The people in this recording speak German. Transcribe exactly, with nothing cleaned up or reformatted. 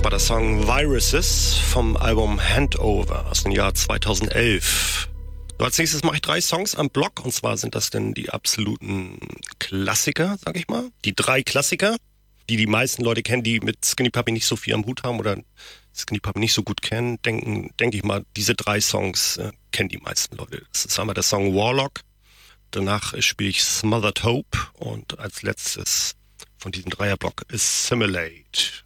war der Song Viruses vom Album Handover aus dem Jahr zweitausendelf. So, als nächstes mache ich drei Songs am Block, und zwar sind das denn die absoluten Klassiker, sag ich mal. Die drei Klassiker, die die meisten Leute kennen, die mit Skinny Puppy nicht so viel am Hut haben oder Skinny Puppy nicht so gut kennen, denken, denke ich mal, diese drei Songs äh, kennen die meisten Leute. Das ist einmal der Song Warlock, danach spiele ich Smothered Hope und als letztes von diesem Dreierblock Assimilate.